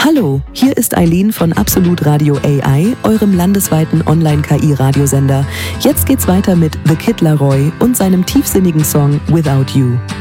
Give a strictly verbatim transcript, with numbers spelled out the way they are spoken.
Hallo, hier ist Eileen von Absolut Radio A I, eurem landesweiten Online-K I-Radiosender. Jetzt geht's weiter mit The Kid Laroi und seinem tiefsinnigen Song Without You.